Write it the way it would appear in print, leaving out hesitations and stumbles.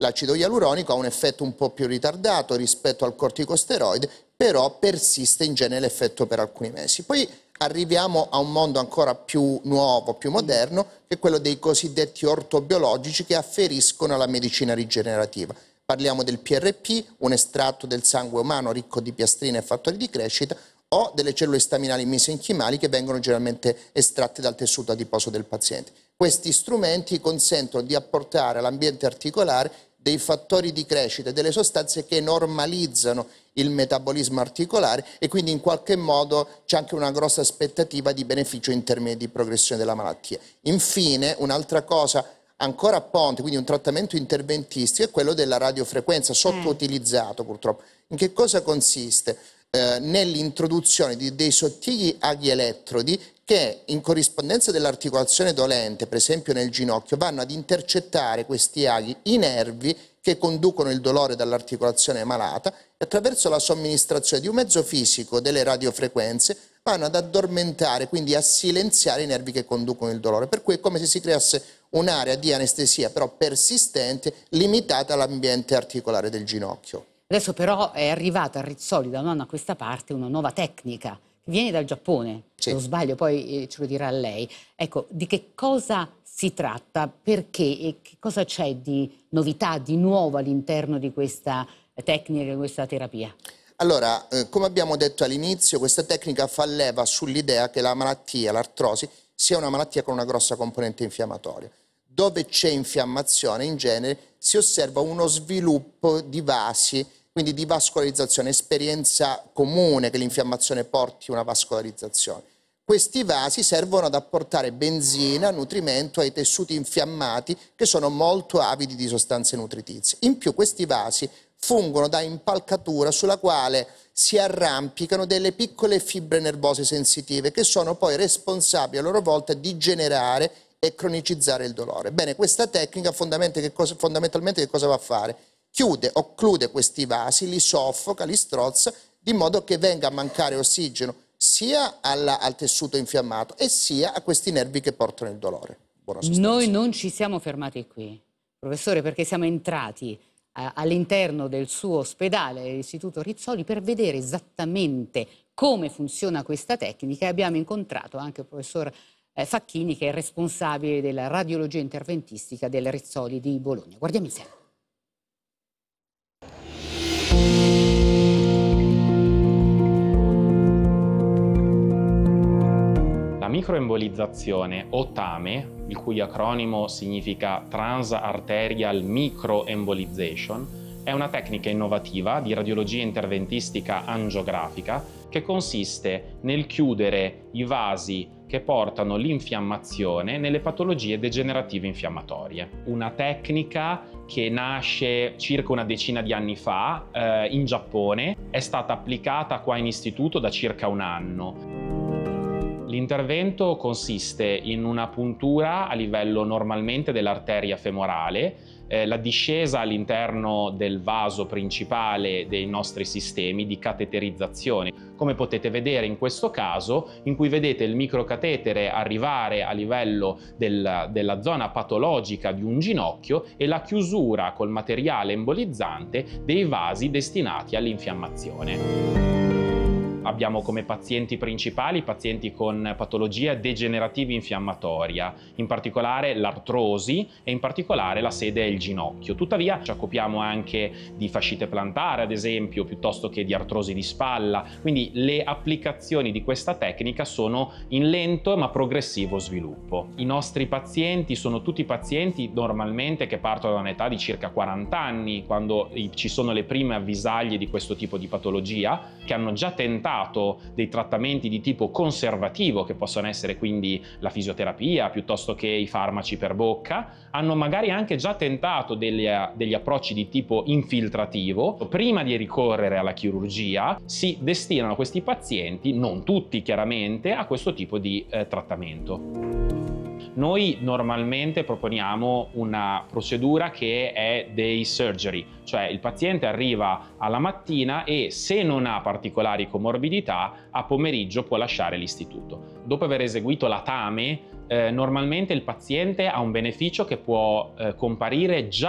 L'acido ialuronico ha un effetto un po' più ritardato rispetto al corticosteroide, però persiste in genere l'effetto per alcuni mesi. Poi arriviamo a un mondo ancora più nuovo, più moderno, che è quello dei cosiddetti ortobiologici che afferiscono alla medicina rigenerativa. Parliamo del PRP, un estratto del sangue umano ricco di piastrina e fattori di crescita, o delle cellule staminali mesenchimali che vengono generalmente estratte dal tessuto adiposo del paziente. Questi strumenti consentono di apportare all'ambiente articolare dei fattori di crescita e delle sostanze che normalizzano il metabolismo articolare e quindi in qualche modo c'è anche una grossa aspettativa di beneficio in termini di progressione della malattia. Infine, un'altra cosa ancora a ponte, quindi un trattamento interventistico, è quello della radiofrequenza, sottoutilizzato purtroppo. In che cosa consiste? Nell'introduzione di dei sottili aghi elettrodi che in corrispondenza dell'articolazione dolente, per esempio nel ginocchio, vanno ad intercettare questi aghi i nervi che conducono il dolore dall'articolazione malata e attraverso la somministrazione di un mezzo fisico delle radiofrequenze vanno ad addormentare, quindi a silenziare i nervi che conducono il dolore. Per cui è come se si creasse un'area di anestesia però persistente, limitata all'ambiente articolare del ginocchio. Adesso però è arrivata a Rizzoli da un anno a questa parte una nuova tecnica che viene dal Giappone, se non sbaglio, poi ce lo dirà lei. Ecco, di che cosa si tratta, perché e che cosa c'è di novità, di nuovo all'interno di questa tecnica, di questa terapia? Allora, come abbiamo detto all'inizio, questa tecnica fa leva sull'idea che la malattia, l'artrosi, sia una malattia con una grossa componente infiammatoria. Dove c'è infiammazione, in genere, si osserva uno sviluppo di vasi, quindi di vascolarizzazione, esperienza comune che l'infiammazione porti una vascolarizzazione. Questi vasi servono ad apportare benzina, nutrimento ai tessuti infiammati che sono molto avidi di sostanze nutritizie. In più questi vasi fungono da impalcatura sulla quale si arrampicano delle piccole fibre nervose sensitive che sono poi responsabili a loro volta di generare e cronicizzare il dolore. Bene, questa tecnica fondamentalmente che cosa va a fare? Chiude, occlude questi vasi, li soffoca, li strozza, di modo che venga a mancare ossigeno sia al tessuto infiammato e sia a questi nervi che portano il dolore. Noi non ci siamo fermati qui, professore, perché siamo entrati all'interno del suo ospedale, l'Istituto Rizzoli, per vedere esattamente come funziona questa tecnica e abbiamo incontrato anche il professor Facchini, che è responsabile della radiologia interventistica del Rizzoli di Bologna. Guardiamo insieme. La microembolizzazione o TAME, il cui acronimo significa Trans-Arterial Microembolization, è una tecnica innovativa di radiologia interventistica angiografica che consiste nel chiudere i vasi che portano l'infiammazione nelle patologie degenerative infiammatorie. Una tecnica che nasce circa una decina di anni fa in Giappone, è stata applicata qua in istituto da circa un anno. L'intervento consiste in una puntura a livello normalmente dell'arteria femorale, la discesa all'interno del vaso principale dei nostri sistemi di cateterizzazione, come potete vedere in questo caso, in cui vedete il microcatetere arrivare a livello della zona patologica di un ginocchio e la chiusura col materiale embolizzante dei vasi destinati all'infiammazione. Abbiamo come pazienti principali pazienti con patologia degenerativa infiammatoria, in particolare l'artrosi e in particolare la sede è il ginocchio. Tuttavia ci occupiamo anche di fascite plantare, ad esempio, piuttosto che di artrosi di spalla, quindi le applicazioni di questa tecnica sono in lento ma progressivo sviluppo. I nostri pazienti sono tutti pazienti normalmente che partono da un'età di circa 40 anni, quando ci sono le prime avvisaglie di questo tipo di patologia, che hanno già tentato dei trattamenti di tipo conservativo, che possono essere quindi la fisioterapia piuttosto che i farmaci per bocca, hanno magari anche già tentato degli approcci di tipo infiltrativo. Prima di ricorrere alla chirurgia si destinano questi pazienti, non tutti chiaramente, a questo tipo di trattamento. Noi normalmente proponiamo una procedura che è day surgery, cioè il paziente arriva alla mattina e se non ha particolari comorbidità a pomeriggio può lasciare l'istituto. Dopo aver eseguito la TAME, normalmente il paziente ha un beneficio che può comparire già